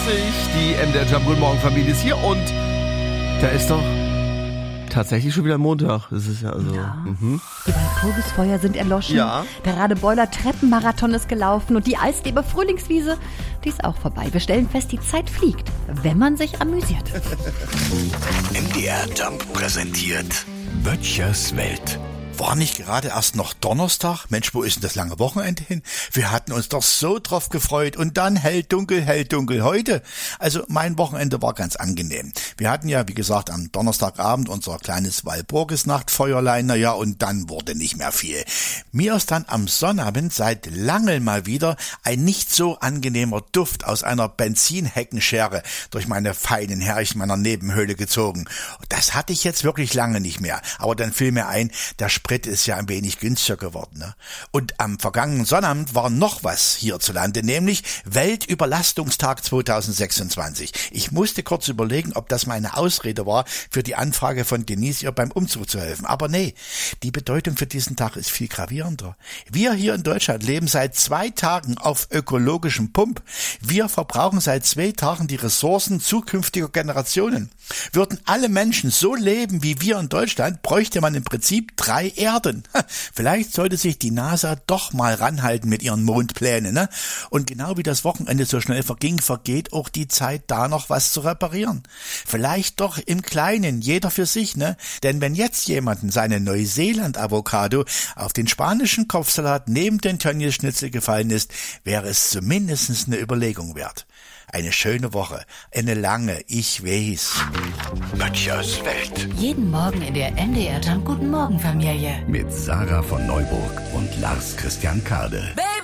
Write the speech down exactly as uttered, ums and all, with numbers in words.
zwanzig. Die M D R Jump Guten Morgen Familie ist hier und da ist doch tatsächlich schon wieder Montag. Das ist ja also. Ja. Mhm. Die Walpurgisfeuer sind erloschen. Ja. Der Radebeuler Treppenmarathon ist gelaufen und die Eisdeber Frühlingswiese, die ist auch vorbei. Wir stellen fest, die Zeit fliegt, wenn man sich amüsiert. M D R Jump präsentiert Böttchers Welt. War nicht gerade erst noch Donnerstag? Mensch, wo ist denn das lange Wochenende hin? Wir hatten uns doch so drauf gefreut. Und dann hell, dunkel, hell, dunkel heute. Also mein Wochenende war ganz angenehm. Wir hatten ja, wie gesagt, am Donnerstagabend unser kleines Walpurgisnachtfeuerlein. Naja, und dann wurde nicht mehr viel. Mir ist dann am Sonnabend seit langem mal wieder ein nicht so angenehmer Duft aus einer Benzinheckenschere durch meine feinen Härchen meiner Nebenhöhle gezogen. Das hatte ich jetzt wirklich lange nicht mehr. Aber dann fiel mir ein, der Sprit ist ja ein wenig günstiger geworden. Ne? Und am vergangenen Sonnabend war noch was hierzulande, nämlich Weltüberlastungstag zweitausendsechsundzwanzig. Ich musste kurz überlegen, ob das meine Ausrede war, für die Anfrage von Denise ihr beim Umzug zu helfen. Aber nee, die Bedeutung für diesen Tag ist viel gravierender. Wir hier in Deutschland leben seit zwei Tagen auf ökologischem Pump. Wir verbrauchen seit zwei Tagen die Ressourcen zukünftiger Generationen. Würden alle Menschen so leben wie wir in Deutschland, bräuchte man im Prinzip drei Erden. Vielleicht sollte sich die NASA doch mal ranhalten mit ihren Mondplänen, ne? Und genau wie das Wochenende so schnell verging, vergeht auch die Zeit, da noch was zu reparieren. Vielleicht doch im Kleinen, jeder für sich, ne? Denn wenn jetzt jemandem seine Neuseeland-Avocado auf den spanischen Kopfsalat neben den Tönnies-Schnitzel gefallen ist, wäre es zumindest eine Überlegung wert. Eine schöne Woche, eine lange, ich weiß. Böttchers Welt. Jeden Morgen in der M D R Jump Guten Morgen Familie. Mit Sarah von Neuburg und Lars Christian Kade. Baby!